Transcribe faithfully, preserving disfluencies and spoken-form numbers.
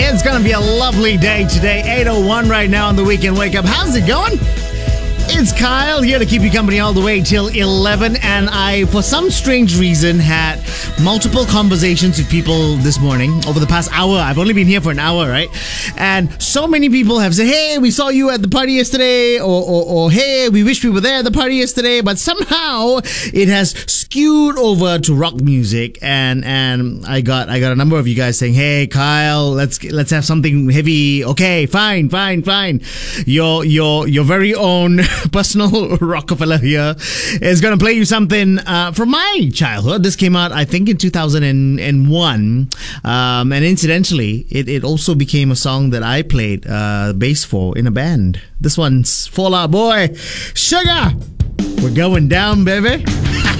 It's going to be a lovely day today. eight oh one right now on the Weekend Wake Up. How's it going? It's Kyle here to keep you company all the way till eleven, and I, for some strange reason, had multiple conversations with people this morning over the past hour. I've only been here for an hour, right? And so many people have said, hey, we saw you at the party yesterday, or, or, or hey, we wish we were there at the party yesterday, but somehow it has skewed over to rock music, and and I got I got a number of you guys saying, hey, Kyle, let's let's have something heavy. Okay, fine, fine, fine. Your your your very own personal Rockefeller here is going to play you something uh, from my childhood. This came out, I think, in two thousand one. Um, and incidentally, it, it also became a song that I played uh, bass for in a band. This one's Fall Out Boy, Sugar. We're going down, baby.